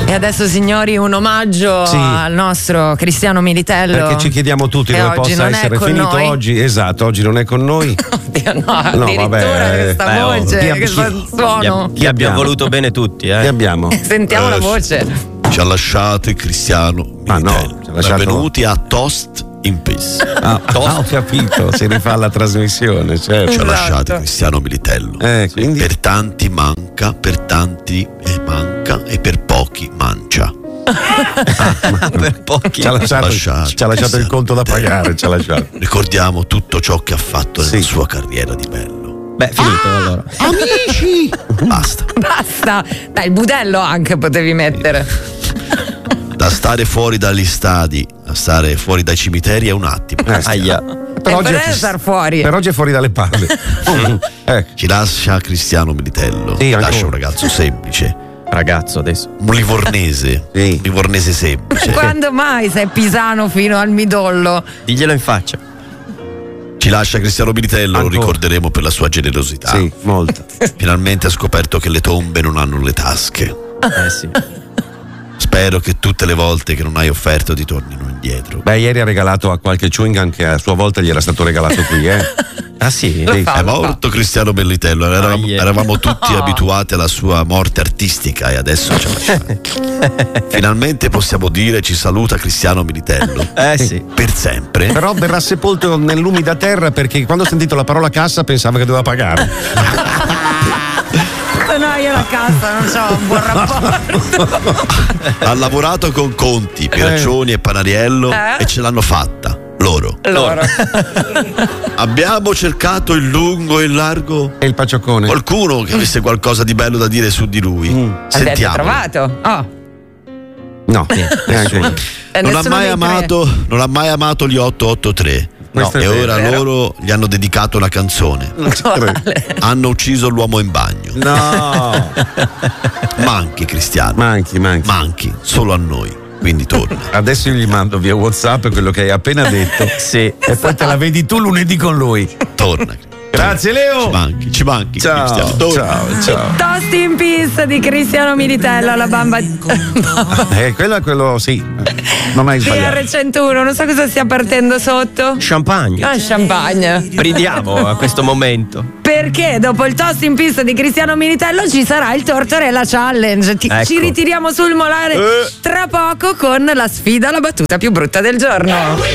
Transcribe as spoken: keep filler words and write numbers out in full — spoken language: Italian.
E adesso, signori, un omaggio sì. al nostro Cristiano Militello. Perché ci chiediamo tutti che dove oggi possa non essere è con finito noi. oggi. Esatto, oggi non è con noi. Oddio, no, No, addirittura vabbè, questa beh, oh, voce, chi ab- questo chi- suono. Chi abbiamo voluto bene tutti, eh. Che abbiamo? Sentiamo Eh, la sì. voce. Ci ha lasciato Cristiano Ah, no, Militello. ci ha lasciato- Benvenuti a Toast in Peace. Ah, ah, ho capito, si rifà la trasmissione, certo. Ci ha Esatto. lasciato Cristiano Militello. Eh, quindi Per tanti manca, per tanti eh, manca e per pochi mancia. Per pochi. ci ha lasciato, lasciato. ci ha lasciato il conto da pagare, ci ha lasciato. Ricordiamo tutto ciò che ha fatto nella Sì. sua carriera di bello. Beh, finito allora. Amici! Basta. Basta. Dai, il budello anche potevi mettere. Da stare fuori dagli stadi a stare fuori dai cimiteri è un attimo. Eh, sì. Aia. Per E oggi, per è, star fuori. per oggi è fuori dalle palle. Ecco. Ci lascia Cristiano Militello. Sì, Ci ancora. lascia un ragazzo semplice, Ragazzo, adesso. un livornese. Sì. Un livornese semplice. Quando mai sei pisano fino al midollo? Diglielo in faccia. Ci lascia Cristiano Militello, lo Ancora. ricorderemo per la sua generosità. Sì, molto. Finalmente ha scoperto che le tombe non hanno le tasche. Eh sì. Spero che tutte le volte che non hai offerto ti tornino indietro. Beh, ieri ha regalato a qualche chewing gum che a sua volta gli era stato regalato qui, eh. Ah sì? Lo fa, È lo fa. morto Cristiano Militello, eravamo, Ah, yeah. eravamo tutti abituati alla sua morte artistica e adesso ci ha lasciato. Finalmente possiamo dire ci saluta Cristiano Militello. Eh sì. Per sempre. Però verrà sepolto nell'umida terra perché quando ha sentito la parola cassa pensava che doveva pagare. No, io la cassa non c'ho un buon rapporto. Ha lavorato con Conti, Piraccioni e Panariello Eh? e ce l'hanno fatta. Loro. Loro. Abbiamo cercato in lungo e in largo E il pacioccone. qualcuno che avesse qualcosa di bello da dire su di lui. Avete Sentiamo. trovato? Oh. No, neanche io. E Non ha, nessuno mai dei tre. amato, non ha mai amato gli otto otto tre. Questo è e vero. ora Vero. loro gli hanno dedicato una canzone. Non ci credo. Hanno ucciso l'uomo in bagno. No, Manchi Cristiano. manchi, manchi. Manchi solo a noi. Quindi torna. Adesso io gli mando via WhatsApp quello che hai appena detto. Sì. E poi te la vedi tu lunedì con lui. Torna. Grazie, Ci Leo. manchi, ci manchi. Ciao, Cristiano. Torna. ciao, ciao. Toast in Peace di Cristiano Militello alla bamba Eh, quello è quello, sì. Non hai P sbagliato. R centouno, non so cosa stia partendo sotto. Champagne. Ah, champagne. Bridiamo a questo momento. Perché dopo il toast in pista di Cristiano Militello ci sarà il Tortorella Challenge. Ti- Ecco. Ci ritiriamo sul molare tra poco con la sfida alla battuta più brutta del giorno.